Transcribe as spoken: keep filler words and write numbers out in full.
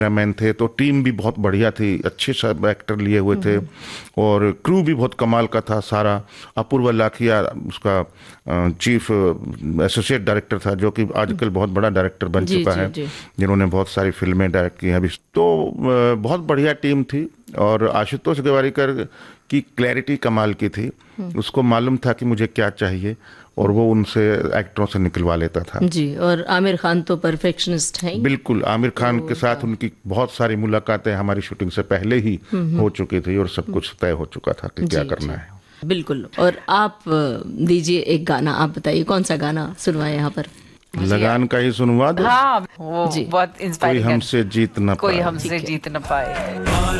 Man थे, तो team भी बहुत बढ़िया थी, अच्छे सब एक्टर लिए हुए थे और क्रू भी बहुत कमाल का था सारा। अपूर्व लाखिया उसका चीफ एसोसिएट डायरेक्टर था, जो कि आजकल बहुत बड़ा डायरेक्टर बन जी, चुका जी, है, जी। जिन्होंने बहुत सारी फिल्में डायरेक्ट की हैं अभी। तो अ, बहुत बढ़िया टीम थी और आशुतोष गोवारिकर की क्लैरिटी कमाल की थी। उसको मालूम था कि मुझे क्या चाहिए और वो उनसे एक्टरों से निकलवा लेता था। जी, और आमिर खान तो परफेक्शनिस्ट हैं ही। बिल्कुल, आमिर खान तो के साथ उनकी बहुत सारी मुलाकातें हमारी शूटिंग से पहले ही हो चुकी थी और सब कुछ तय हो चुका था कि क्या जी, करना जी। है। बिल्कुल। और आप अ, दीजिए एक गाना, आप बताइए कौन सा गाना सुनवाए यहाँ पर। लगान का ही सुनवा दो, हाँ, वो जी। बहुत कोई इंस्पायरिंग है। हमसे जीत न कोई पाए। हमसे ठीक है। जीत न पाए।